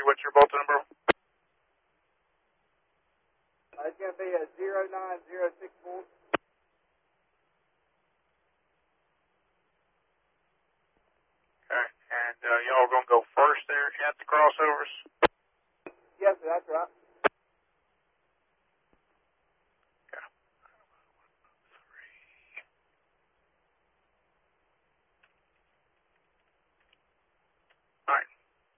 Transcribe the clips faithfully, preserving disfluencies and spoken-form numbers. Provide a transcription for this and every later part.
what's your Bolton number? Uh, it's going to be a zero nine zero six four. Okay, and uh, y'all going to go first there at the crossovers? Yes, sir, that's right. Okay. All right.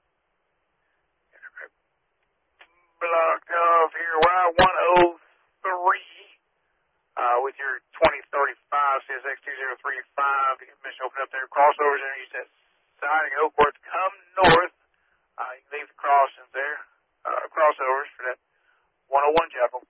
Blocked off here, Y one oh three, uh, with your twenty thirty-five C S X two zero three five. The mission open up there. Crossovers there. You said siding Oakworth, come north. Uh, you can leave the crossings there. Uh, crossovers for that one oh one Chapel.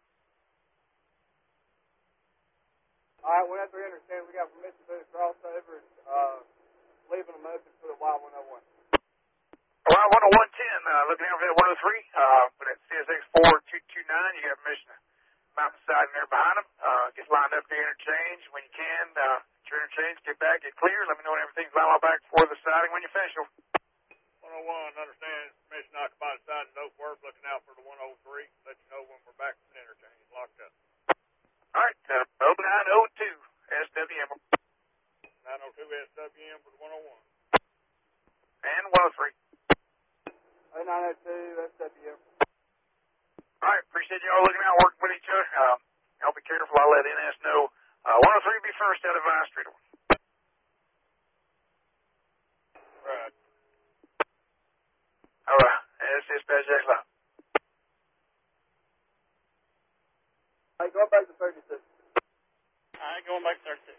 All right, whenever we understand, we got permission to do the crossovers, uh, leaving them open for the Y one oh one. Y one oh one ten, uh, looking out for that one oh three, uh, for that C S X four two two nine, you got permission to mount the siding there behind them, uh, get lined up to interchange when you can, uh, get your interchange, get back, get clear, let me know when everything's lined up back for the siding when you finish. one oh one, understand, permission to occupy the side of Oakworth, looking out for the one oh three, let you know when we're back from the interchange, locked up. Alright, uh, oh nine oh two, S W M. nine oh two S W M for the one oh one. And one oh three. oh nine oh two S W M. Alright, appreciate you all looking out, working with each other. Uh, y'all be careful, I'll let N S know. Uh, one oh three will be first out of Vine Street. Right. Alright, that's Dispatch Jack Live. Hey, go back to thirty-six. All right, going back to thirty-six.